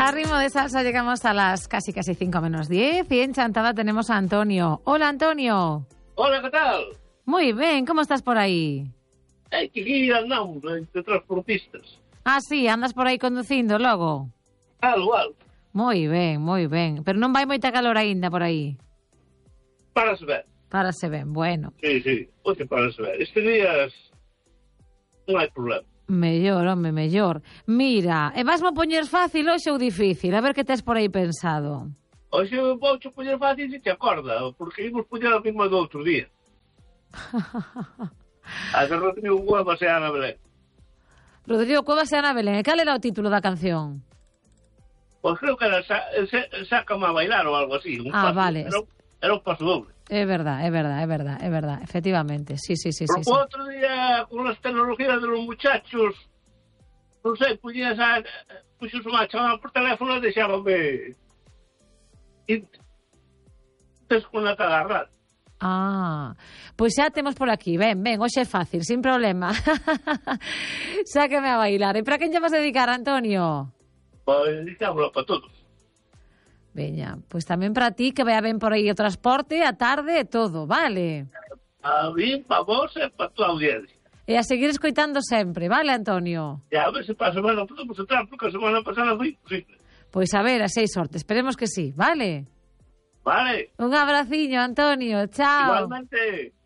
A ritmo de salsa llegamos a las casi 5 menos 10 y en Chantada tenemos a Antonio. Hola, Antonio. Hola, ¿qué tal? Muy bien, ¿cómo estás por ahí? Que aquí andamos de transportistas. Ah, sí, andas por aí conducindo logo? Algo. Moi ben. Pero non vai moita calor aínda por aí? Párase ben. Párase ben, bueno. Sí. Oye, párase ben. Estes días non hai problema. Mellor, home, mellor. Mira, e vasmo poñer fácil hoxe ou difícil? A ver que tes por aí pensado. Hoxe vou che poñer fácil se te acorda, porque imos poñer a misma do outro día. A que Rodrigo Cuevas e Ana Belén. Rodrigo Cuevas e Ana Belén. E cal era o título da canción? Pois creo que era Sácame a bailar ou algo así. Vale. Era un paso doble. É verdad, efectivamente. Sí. Pero o outro día, con as tecnologías de los muchachos, non sei, puxos unha chamada por teléfono e deixábame desconectada a radio. Pois xa temos por aquí. Ben, hoxe é fácil, sin problema. Sáqueme a bailar. E para quen lle vas dedicar, Antonio? Pois dedicámoslo para todos. Veña, pois tamén para ti, que vaya ben por aí o transporte, a tarde e todo, vale? A mí, para vos e para tua audiencia. E a seguir escoitando sempre, vale, Antonio? E a ver se para a semana podemos entrar, porque a semana pasada foi imposible. Pois a ver, a 6 sorte, esperemos que sí, vale? Vale. Un abraciño, Antonio, chao. Igualmente.